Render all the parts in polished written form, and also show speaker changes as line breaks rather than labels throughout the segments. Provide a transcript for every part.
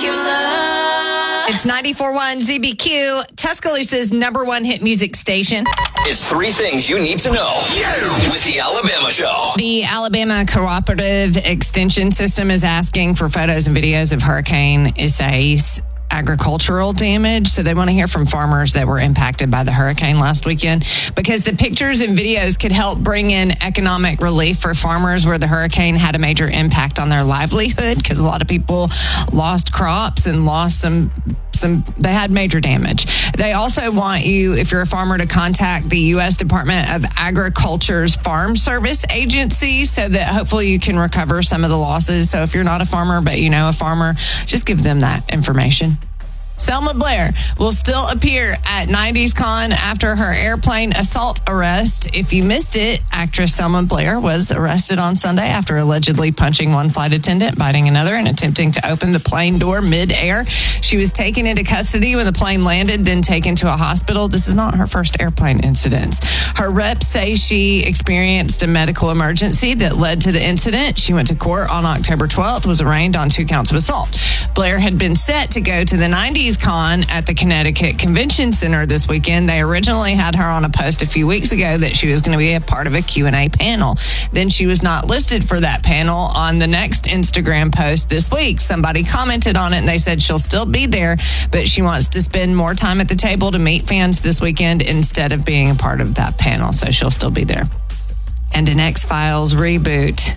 It's 94.1 ZBQ, Tuscaloosa's #1 hit music station.
It's 3 things you need to know with the Alabama Show.
The Alabama Cooperative Extension System is asking for photos and videos of Hurricane Isaias agricultural damage. So they want to hear from farmers that were impacted by the hurricane last weekend, because the pictures and videos could help bring in economic relief for farmers where the hurricane had a major impact on their livelihood, because a lot of people lost crops and lost they had major damage. They also want you, if you're a farmer, to contact the U.S. Department of Agriculture's Farm Service Agency so that hopefully you can recover some of the losses. So if you're not a farmer, but you know a farmer, just give them that information. Selma Blair will still appear at 90s Con after her airplane assault arrest. If you missed it, actress Selma Blair was arrested on Sunday after allegedly punching one flight attendant, biting another, and attempting to open the plane door mid-air. She was taken into custody when the plane landed, then taken to a hospital. This is not her first airplane incident. Her reps say she experienced a medical emergency that led to the incident. She went to court on October 12th, was arraigned on 2 counts of assault. Blair had been set to go to the 90s Con at the Connecticut Convention Center this weekend. They originally had her on a post a few weeks ago that she was going to be a part of a Q&A panel. Then she was not listed for that panel on the next Instagram post this week. Somebody commented on it and they said she'll still be there, but she wants to spend more time at the table to meet fans this weekend instead of being a part of that panel. So she'll still be there. And an X-Files reboot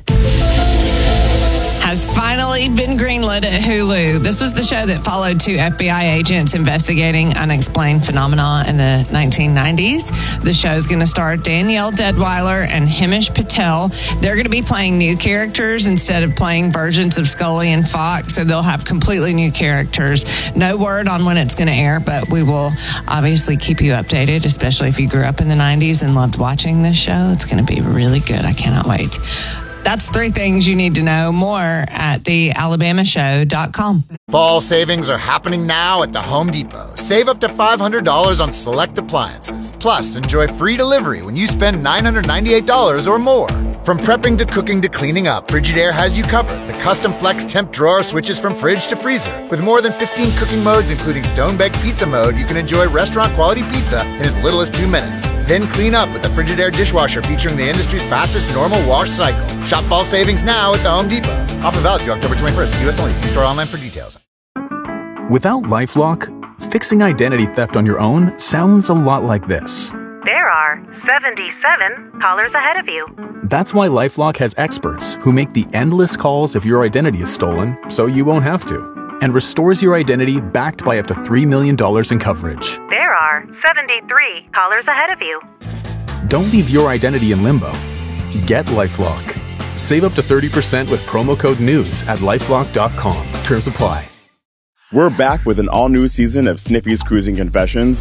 has finally been greenlit at Hulu. This was the show that followed 2 FBI agents investigating unexplained phenomena in the 1990s. The show is going to star Danielle Deadwyler and Hemish Patel. They're going to be playing new characters instead of playing versions of Scully and Fox, so they'll have completely new characters. No word on when it's going to air, but we will obviously keep you updated, especially if you grew up in the 90s and loved watching this show. It's going to be really good. I cannot wait. That's 3 things you need to know. More at thealabamashow.com.
Fall savings are happening now at the Home Depot. Save up to $500 on select appliances. Plus, enjoy free delivery when you spend $998 or more. From prepping to cooking to cleaning up, Frigidaire has you covered. The custom flex temp drawer switches from fridge to freezer. With more than 15 cooking modes, including stone-baked pizza mode, you can enjoy restaurant-quality pizza in as little as 2 minutes. Then clean up with the Frigidaire dishwasher featuring the industry's fastest normal wash cycle. Shop fall savings now at the Home Depot. Offer valid through October 21st. U.S. only. See store online for details.
Without LifeLock, fixing identity theft on your own sounds a lot like this.
There are 77 callers ahead of you.
That's why LifeLock has experts who make the endless calls if your identity is stolen, so you won't have to, and restores your identity backed by up to $3 million in coverage.
There are 73 callers ahead of you.
Don't leave your identity in limbo. Get LifeLock. Save up to 30% with promo code NEWS at LifeLock.com. Terms apply.
We're back with an all-new season of Snippy's Cruising Confessions.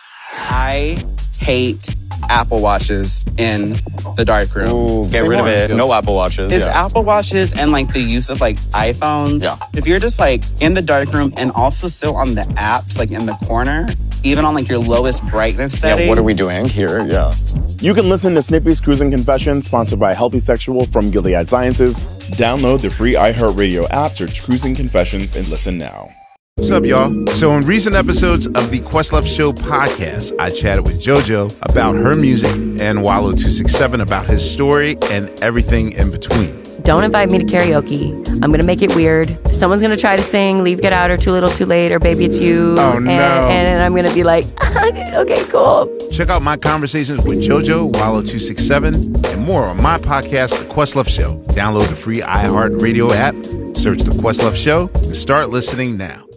I hate Apple Watches in the darkroom.
Ooh,
get rid of it. No Apple Watches.
It's Apple Watches and like the use of like iPhones.
Yeah.
If you're just like in the darkroom and also still on the apps, like in the corner, even on like your lowest brightness setting.
Yeah, what are we doing here? Yeah.
You can listen to Snippy's Cruising Confessions, sponsored by Healthy Sexual from Gilead Sciences. Download the free iHeartRadio app, search Cruising Confessions, and listen now.
What's up, y'all? So in recent episodes of the Questlove Show podcast, I chatted with JoJo about her music and Wallow267 about his story and everything in between.
Don't invite me to karaoke. I'm going to make it weird. Someone's going to try to sing Leave, Get Out, or Too Little, Too Late, or Baby It's You.
Oh, no.
And I'm going to be like, okay, cool.
Check out my conversations with JoJo, Wallow267, and more on my podcast, The Questlove Show. Download the free iHeartRadio app, search The Questlove Show, and start listening now.